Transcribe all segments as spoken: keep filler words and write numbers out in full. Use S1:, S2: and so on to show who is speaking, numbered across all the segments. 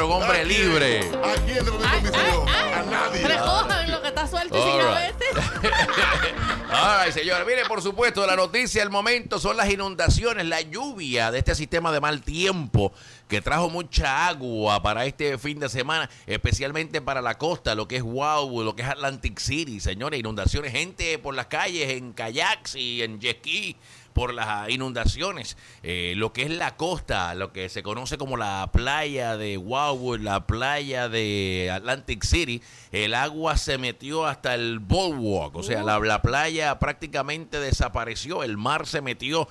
S1: un hombre libre.
S2: ¿A quién te lo dijo? A nadie.
S3: Recojan lo que está suelto y sin gavete.
S1: Ay, señor, mire, por supuesto, la noticia del momento son las inundaciones, la lluvia de este sistema de mal tiempo que trajo mucha agua para este fin de semana, especialmente para la costa, lo que es Wow, lo que es Atlantic City, señores, inundaciones, gente por las calles en kayaks y en jet ski por las inundaciones, eh, lo que es la costa, lo que se conoce como la playa de Wildwood, la playa de Atlantic City, el agua se metió hasta el boardwalk, o sea, la, la playa prácticamente desapareció, el mar se metió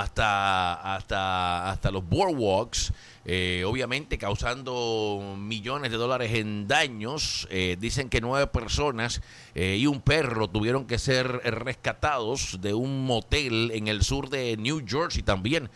S1: hasta, hasta, hasta los boardwalks, eh, obviamente causando millones de dólares en daños. Eh, dicen que nueve personas eh, y un perro tuvieron que ser rescatados de un motel en el sur de New Jersey también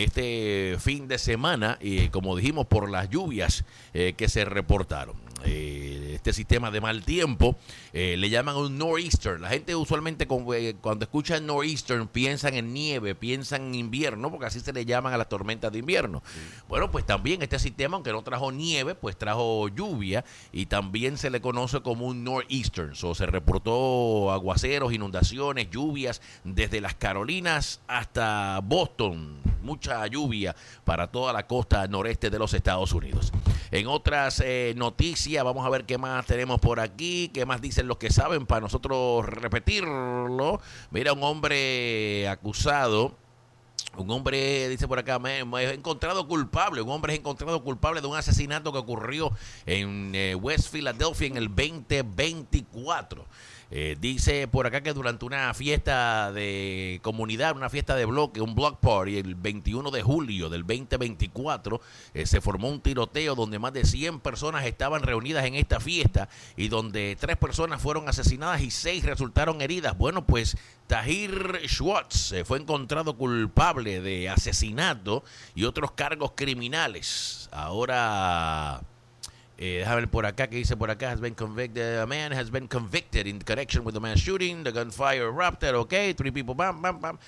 S1: este fin de semana, eh, como dijimos, por las lluvias eh, que se reportaron. Eh, este sistema de mal tiempo eh, le llaman un nor'easter. La gente usualmente con, eh, cuando escuchan nor'easter piensan en nieve, piensan en invierno, porque así se le llaman a las tormentas de invierno. Sí. Bueno, pues también este sistema, aunque no trajo nieve, pues trajo lluvia y también se le conoce como un nor'easter. So, se reportó aguaceros, inundaciones, lluvias desde las Carolinas hasta Boston. Mucha lluvia para toda la costa noreste de los Estados Unidos. En otras eh, noticias, vamos a ver qué más tenemos por aquí, qué más dicen los que saben para nosotros repetirlo. Mira, un hombre acusado, un hombre, dice por acá, me, me he encontrado culpable, un hombre es encontrado culpable de un asesinato que ocurrió en eh, West Philadelphia en el veinte veinticuatro. Eh, dice por acá que durante una fiesta de comunidad, una fiesta de bloque, un block party, el veintiuno de julio del veinte veinticuatro, eh, se formó un tiroteo donde más de cien personas estaban reunidas en esta fiesta y donde tres personas fueron asesinadas y seis resultaron heridas. Bueno, pues Tahir Schwartz eh, fue encontrado culpable de asesinato y otros cargos criminales. Ahora... Eh, déjame ver por acá, que dice por acá, has been convicted, a man has been convicted in connection with the mass shooting, the gunfire erupted, okay, three people, bam, bam, bam.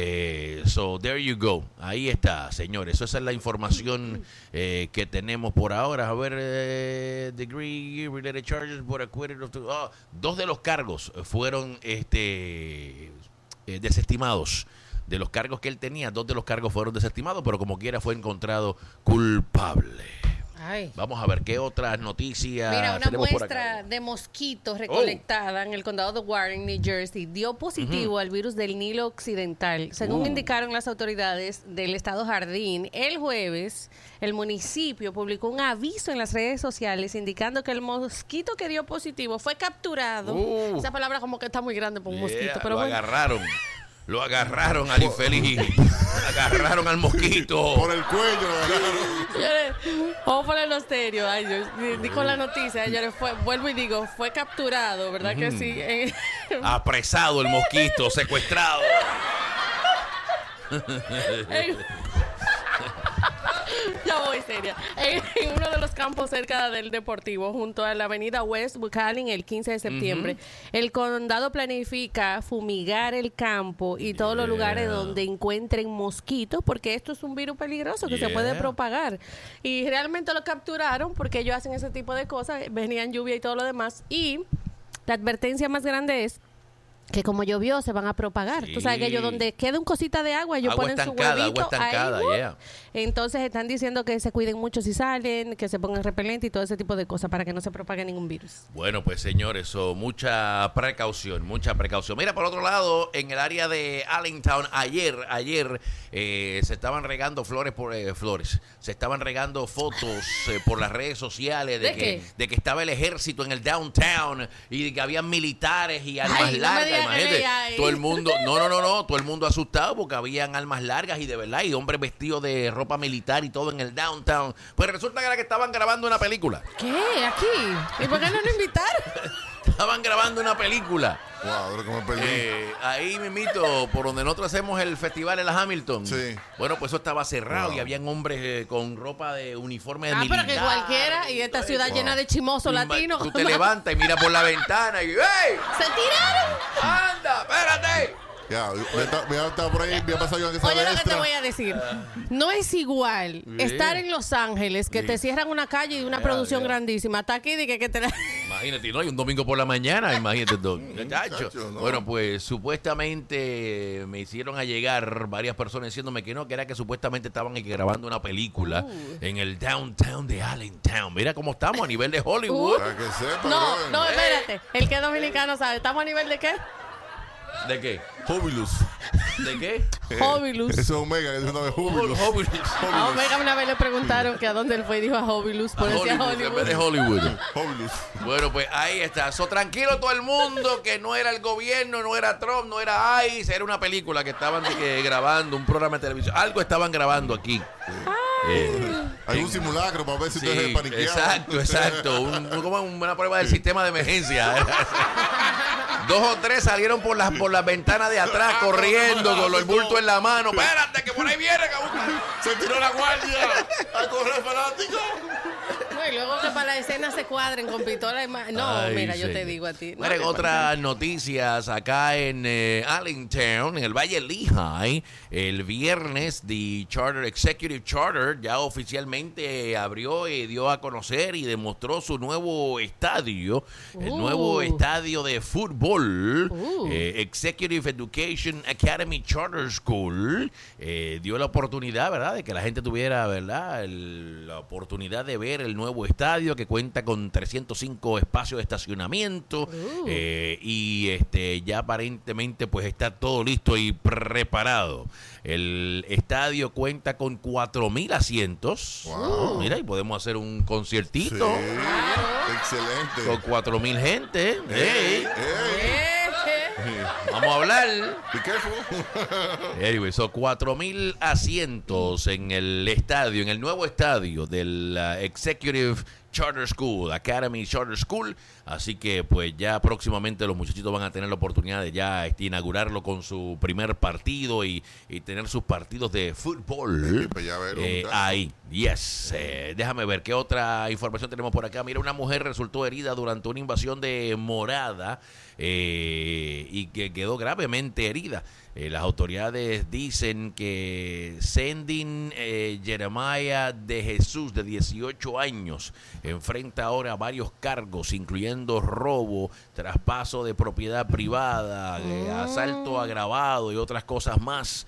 S1: Eh, so, there you go. Ahí está, señores. Esa es la información eh, que tenemos por ahora. A ver, eh, degree, related charges, but acquitted of... Oh, dos de los cargos fueron este eh, desestimados. De los cargos que él tenía, dos de los cargos fueron desestimados, pero como quiera fue encontrado culpable. Ay. Vamos a ver qué otras noticias.
S3: Mira, una muestra de mosquitos recolectada oh. en el condado de Warren, New Jersey, dio positivo uh-huh. al virus del Nilo Occidental. Según uh. indicaron las autoridades del estado Jardín, el jueves el municipio publicó un aviso en las redes sociales indicando que el mosquito que dio positivo fue capturado. Uh. Esa palabra como que está muy grande para un yeah, mosquito. Pero
S1: lo
S3: bueno.
S1: agarraron. Lo agarraron al infeliz. Agarraron al mosquito.
S2: Por el cuello lo agarraron.
S3: Vamos a ponerlo estéreo. Ay, Dios. Di con la noticia. Yo fue, vuelvo y digo, fue capturado, ¿verdad mm. que sí?
S1: Apresado el mosquito, secuestrado.
S3: Ya voy seria. En, en uno de los campos cerca del Deportivo, junto a la avenida West Buchanan, el quince de septiembre, uh-huh. el condado planifica fumigar el campo y todos yeah. los lugares donde encuentren mosquitos, porque esto es un virus peligroso que yeah. se puede propagar. Y realmente lo capturaron porque ellos hacen ese tipo de cosas, venían lluvia y todo lo demás. Y la advertencia más grande es que como llovió se van a propagar. Sí. Tú sabes que ellos donde queda un cosita de agua, ellos
S1: agua
S3: ponen
S1: estancada,
S3: su huevito
S1: agua estancada,
S3: ahí.
S1: Yeah.
S3: Entonces están diciendo que se cuiden mucho si salen, que se pongan repelente y todo ese tipo de cosas para que no se propague ningún virus.
S1: Bueno, pues señores, so, mucha precaución, mucha precaución. Mira, por otro lado, en el área de Allentown, ayer, ayer eh, se estaban regando flores por eh, flores. Se estaban regando fotos eh, por las redes sociales de,
S3: ¿De
S1: que
S3: qué?
S1: de que estaba el ejército en el downtown y de que había militares y armas
S3: Ay,
S1: largas.
S3: No
S1: Imagínate, todo el mundo, no, no, no, no, todo el mundo asustado porque habían armas largas y de verdad, y hombres vestidos de ropa militar y todo en el downtown. Pues resulta que era que estaban grabando una película.
S3: ¿Qué? ¿Aquí? ¿Y por qué no nos invitaron?
S1: Estaban grabando una película.
S2: Wow, que me perdí.
S1: Eh, ahí mismito, por donde nosotros hacemos el festival en la Hamilton.
S2: Sí.
S1: Bueno, pues eso estaba cerrado wow. y habían hombres eh, con ropa de uniforme de ah, militar.
S3: Ah, pero que cualquiera, y esta ciudad wow. llena de chimosos latinos.
S1: Tú te levantas y miras por la ventana y ¡hey!
S3: ¡Se tiraron!
S1: ¡Anda, espérate!
S2: Ya, me está, me está por ahí, me ha pasado yo que
S3: Oye, lo que
S2: extra.
S3: te voy a decir. No es igual
S1: Sí.
S3: estar en Los Ángeles, que
S1: Sí.
S3: te cierran una calle y una
S1: Ya,
S3: producción
S1: ya.
S3: grandísima. Hasta aquí, de que, que te la...
S1: Imagínate, ¿no? Y un domingo por la mañana, imagínate tú. Chacho.
S2: Chacho, no.
S1: Bueno, pues supuestamente me hicieron a llegar varias personas diciéndome que no, que era que supuestamente estaban aquí grabando una película
S3: Uh.
S1: en el downtown de Allentown. Mira cómo estamos a nivel de Hollywood.
S2: Para que sepa,
S3: No,
S2: brother.
S3: no, espérate. El que es dominicano sabe. ¿Estamos a nivel de qué?
S1: ¿De qué?
S2: Jubilus.
S1: ¿De qué?
S2: Eh,
S3: Hobilus.
S2: Eso es Omega, que es una de Jubilus.
S1: Hobilus.
S3: A Omega una vez le preguntaron que a dónde él fue y dijo a Hobilus. Por decía
S1: Hollywood, en vez de
S3: Hollywood.
S1: Hollywood.
S2: Jubilus.
S1: Bueno, pues ahí está. So, tranquilo todo el mundo que no era el gobierno, no era Trump, no era ICE, era una película que estaban de que, grabando, un programa de televisión. Algo estaban grabando aquí. Eh,
S2: Hay un simulacro para ver si
S1: sí,
S2: ustedes se paniquean.
S1: exacto, exacto. Un- un- como una prueba del sistema de emergencia. Dos o tres salieron por las por las ventanas de atrás corriendo con el bulto en la mano. Espérate, que por ahí viene, cabrón.
S2: Se tiró la guardia. A correr fanático.
S3: No, y luego que para la escena se cuadren con pistola y ma- No,
S1: Ay,
S3: mira, yo
S1: señor.
S3: te digo a ti. No,
S1: Miren,
S3: que-
S1: otras noticias acá en eh, Allentown, en el Valle Lehigh. El viernes, The Charter Executive Charter ya oficialmente abrió y dio a conocer y demostró su nuevo estadio, el
S3: Uh.
S1: nuevo estadio de fútbol,
S3: Uh.
S1: eh, Executive Education Academy Charter School. Eh, dio la oportunidad, ¿verdad?, de que la gente tuviera, ¿verdad?, el- la oportunidad de ver el nuevo estadio que cuenta con trescientos cinco espacios de estacionamiento.
S3: Uh.
S1: Eh, y este ya aparentemente pues está todo listo y preparado. El estadio cuenta con cuatro mil asientos.
S2: Wow.
S1: Mira, y podemos hacer un
S2: Sí.
S1: conciertito
S2: Excelente.
S1: con cuatro mil gente. Ey,
S2: Ey.
S3: Eh,
S1: vamos a hablar.
S2: Be careful.
S1: Anyway, son cuatro mil asientos en el estadio, en el nuevo estadio del uh, Executive Charter School, Academy Charter School. Así que pues ya próximamente los muchachitos van a tener la oportunidad de ya este, inaugurarlo con su primer partido y, y tener sus partidos de fútbol.
S2: Sí, pues ya verlo,
S1: eh,
S2: muchachos.
S1: ahí, yes. Eh, déjame ver qué otra información tenemos por acá. Mira, una mujer resultó herida durante una invasión de morada eh, y que quedó gravemente herida. Eh, las autoridades dicen que Sendin eh, Jeremiah de Jesús, de dieciocho años, enfrenta ahora varios cargos, incluyendo robo, traspaso de propiedad privada, eh, asalto agravado y otras cosas más.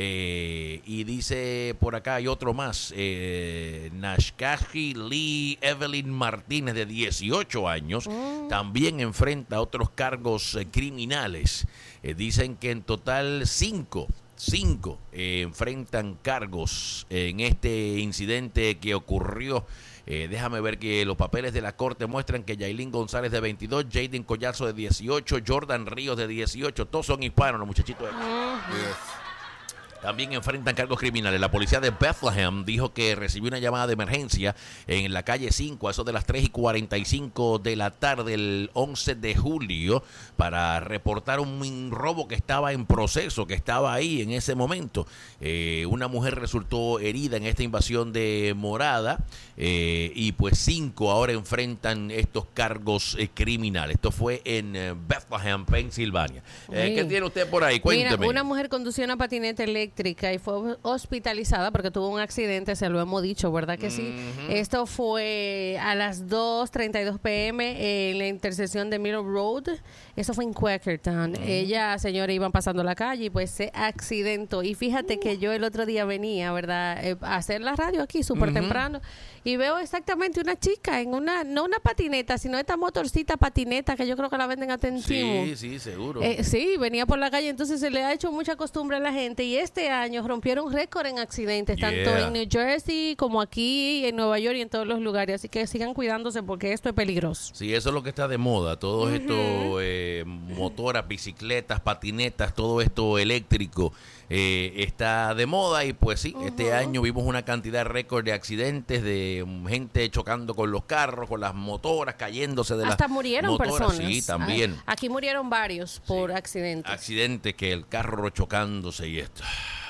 S1: Eh, y dice por acá hay otro más, eh, Nashkaji Lee Evelyn Martínez, de dieciocho años, también enfrenta otros cargos eh, criminales. Eh, dicen que en total cinco, cinco eh, enfrentan cargos en este incidente que ocurrió. Eh, déjame ver que los papeles de la corte muestran que Yailin González, de veintidós, Jaden Collazo, de dieciocho, Jordan Ríos, de dieciocho, todos son hispanos, los muchachitos.
S2: Yes.
S1: También enfrentan cargos criminales. La policía de Bethlehem dijo que recibió una llamada de emergencia en la calle cinco, a eso de las tres y cuarenta y cinco de la tarde, el once de julio, para reportar un robo que estaba en proceso, que estaba ahí en ese momento. Eh, una mujer resultó herida en esta invasión de morada eh, y pues cinco ahora enfrentan estos cargos eh, criminales. Esto fue en eh, Bethlehem, Pensilvania. Eh,
S3: Sí.
S1: ¿Qué tiene usted por ahí? Cuénteme.
S3: Mira, una mujer conducía una patineta eléctrica y fue hospitalizada porque tuvo un accidente, se lo hemos dicho, ¿verdad que sí? Esto fue a las dos treinta y dos pm en la intersección de Middle Road. Eso fue en Quakertown. Ella, señora, iban pasando la calle y pues se accidentó. Y fíjate que yo el otro día venía, ¿verdad? Eh, a hacer la radio aquí súper temprano y veo exactamente una chica en una, no una patineta, sino esta motorcita patineta que yo creo que la venden a Tentimo.
S1: Sí, sí, seguro.
S3: Eh, sí, venía por la calle, entonces se le ha hecho mucha costumbre a la gente y este año rompieron récord en accidentes, tanto
S1: Yeah.
S3: en New Jersey como aquí, en Nueva York y en todos los lugares, así que sigan cuidándose porque esto es peligroso.
S1: Sí, eso es lo que está de moda. Todo esto, eh, motoras, bicicletas, patinetas, todo esto eléctrico eh, está de moda. Y pues sí, este año vimos una cantidad récord de accidentes, de um, gente chocando con los carros, con las motoras, cayéndose de las
S3: Hasta murieron
S1: motoras.
S3: personas.
S1: Sí, también.
S3: Ah, aquí murieron varios por accidentes.
S1: Accidentes, que el carro chocándose y esto.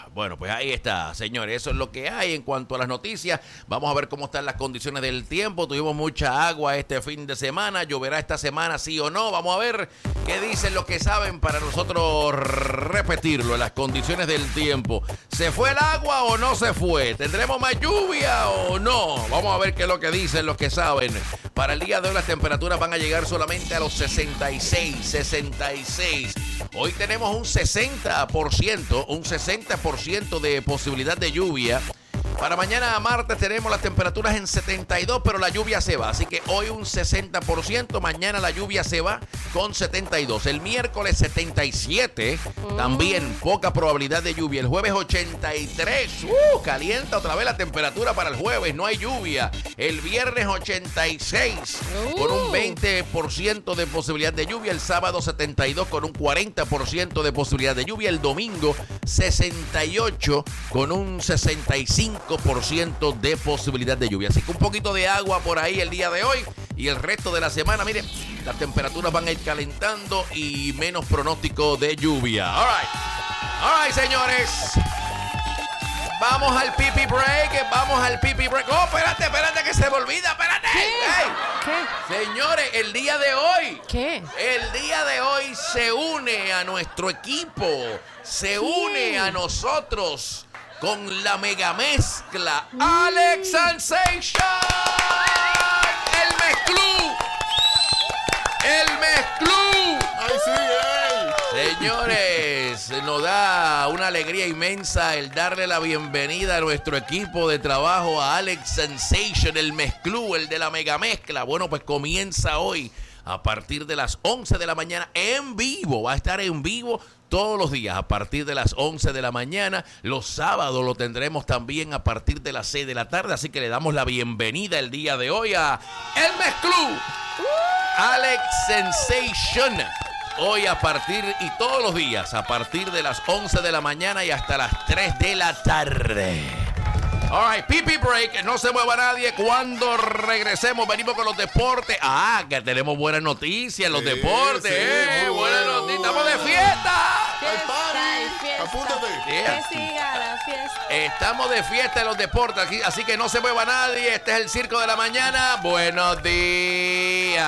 S1: Bueno, pues ahí está, señores. Eso es lo que hay en cuanto a las noticias. Vamos a ver cómo están las condiciones del tiempo. Tuvimos mucha agua este fin de semana. ¿Lloverá esta semana, sí o no? Vamos a ver qué dicen los que saben para nosotros repetirlo. Las condiciones del tiempo. ¿Se fue el agua o no se fue? ¿Tendremos más lluvia o no? Vamos a ver qué es lo que dicen los que saben. Para el día de hoy las temperaturas van a llegar solamente a los sesenta y seis, sesenta y seis. Hoy tenemos un sesenta por ciento, un sesenta por ciento de posibilidad de lluvia. Para mañana martes tenemos las temperaturas en setenta y dos, pero la lluvia se va. Así que hoy un sesenta por ciento, mañana la lluvia se va con setenta y dos. El miércoles setenta y siete, también poca probabilidad de lluvia. El jueves ochenta y tres, uh, calienta otra vez la temperatura para el jueves, no hay lluvia. El viernes ochenta y seis, con un veinte por ciento de posibilidad de lluvia. El sábado setenta y dos, con un cuarenta por ciento de posibilidad de lluvia. El domingo sesenta y ocho, con un sesenta y cinco por ciento de posibilidad de lluvia. Así que un poquito de agua por ahí el día de hoy y el resto de la semana, miren, las temperaturas van a ir calentando y menos pronóstico de lluvia. All right. All right, señores. Vamos al pipi break, vamos al pipi break. Oh, espérate, espérate que se me olvida, espérate.
S3: ¿Qué?
S1: Hey.
S3: ¿Qué?
S1: Señores, el día de hoy.
S3: ¿Qué?
S1: El día de hoy se une a nuestro equipo, se une a nosotros con la mega mezcla, mm. Alex Sensation, el mezclú, el mezclú.
S2: ¡Ay, sí, ey!
S1: Señores, nos da una alegría inmensa el darle la bienvenida a nuestro equipo de trabajo, a Alex Sensation, el mezclú, el de la mega mezcla. Bueno, pues comienza hoy a partir de las once de la mañana en vivo, va a estar en vivo todos los días a partir de las once de la mañana. Los sábados lo tendremos también a partir de las seis de la tarde. Así que le damos la bienvenida el día de hoy a El Mezclú, Alex Sensation. Hoy a partir y todos los días a partir de las once de la mañana y hasta las tres de la tarde. All right, pipi break, no se mueva nadie. Cuando regresemos venimos con los deportes. Ah, que tenemos buenas noticias en los
S2: Sí,
S1: deportes.
S2: sí,
S1: eh,
S2: muy
S1: buenas
S2: bueno,
S1: noticias.
S2: muy
S1: Estamos de
S2: bueno.
S1: fiesta.
S3: Fiesta y fiesta.
S2: Apúntate.
S1: Yeah.
S3: Que siga la fiesta.
S1: Estamos de fiesta en los deportes, aquí, así que no se mueva nadie. Este es el Circo de la Mañana. Buenos días.